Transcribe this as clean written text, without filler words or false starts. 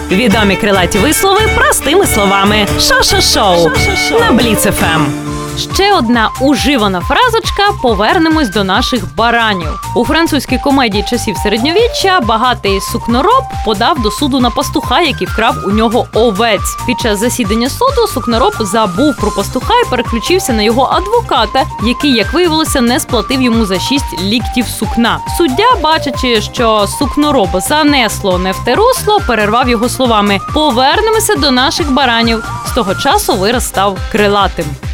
Відомі крилаті вислови простими словами. Шо-шо-шоу на Бліц ФМ. Ще одна уживана фразочка «повернемось до наших баранів». У французькій комедії часів середньовіччя багатий сукнороб подав до суду на пастуха, який вкрав у нього овець. Під час засідання суду сукнороб забув про пастуха і переключився на його адвоката, який, як виявилося, не сплатив йому за 6 ліктів сукна. Суддя, бачачи, що сукнороба занесло не в те русло, перервав його словами «повернемося до наших баранів». З того часу вираз став крилатим.